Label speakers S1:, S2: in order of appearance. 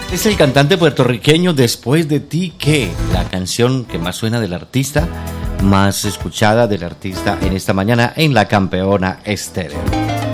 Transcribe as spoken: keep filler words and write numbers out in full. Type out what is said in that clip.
S1: Es el cantante puertorriqueño Después de ti, que la canción que más suena del artista, más escuchada del artista en esta mañana en La Campeona Estéreo.